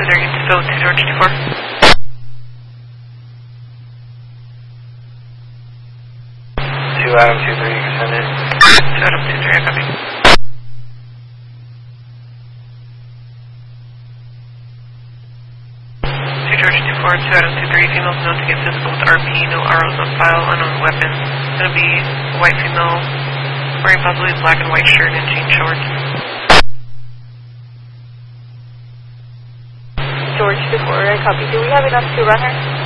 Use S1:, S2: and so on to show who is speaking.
S1: there, you can go to George 24.
S2: 2 Adam 23, you can send it.
S1: 2 Adam 23, I copy. 2 George 24, 2 Adam 23, females known to get physical with RP, no ROs on file, unknown weapon. It's going to be a white female wearing possibly a black and white shirt and jean shorts.
S3: George 24, I copy. Do we have enough to run her?